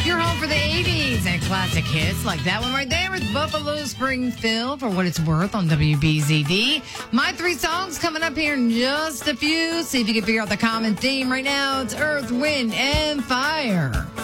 You're home for the 80s and classic hits like that one right there with Buffalo Springfield for what it's worth on WBZD. My three songs coming up here in just a few. See if you can figure out the common theme right now. It's Earth, Wind, and Fire.